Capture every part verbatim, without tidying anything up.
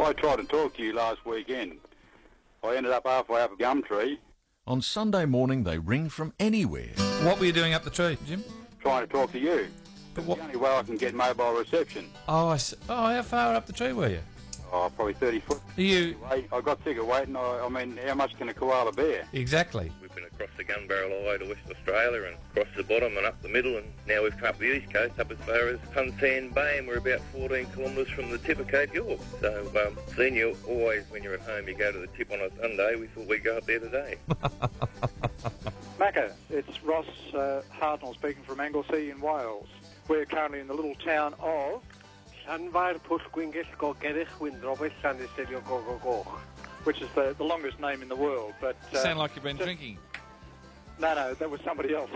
I tried to talk to you last weekend. I ended up halfway up a gum tree. On Sunday morning, they ring from anywhere. What were you doing up the tree, Jim? Trying to talk to you. But It's what? the only way I can get mobile reception. Oh, I s oh, how far up the tree were you? Oh, probably thirty foot Are you away. I got sick of waiting. I, I mean, how much can a koala bear? exactly? We've been across the gun barrel all the way to West Australia and across the bottom and up the middle, and now we've come up the east coast up as far as Punsan Bay, and we're about fourteen kilometres from the tip of Cape York. So, um, seeing you always when you're at home, you go to the tip on a Sunday. We thought we'd go up there today. Macca, it's Ross uh, Hartnell speaking from Anglesey in Wales. We're currently in the little town of... which is the, the longest name in the world, but... Uh, Sound like you've been drinking. No, no, that was somebody else.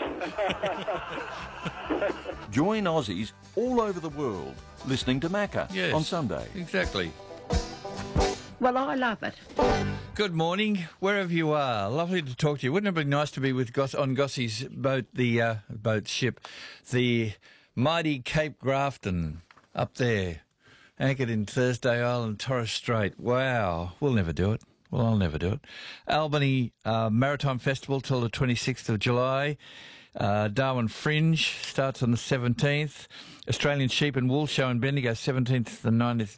Join Aussies all over the world listening to Macca Yes. on Sunday. Exactly. Well, I love it. Good morning, wherever you are. Lovely to talk to you. Wouldn't it be nice to be with Goss on Gossie's boat, the uh, boat ship, the mighty Cape Grafton up there, anchored in Thursday Island, Torres Strait. Wow, we'll never do it. Well, I'll never do it. Albany uh, Maritime Festival till the twenty-sixth of July. Uh, Darwin Fringe starts on the seventeenth. Australian Sheep and Wool Show in Bendigo, seventeenth to the nineteenth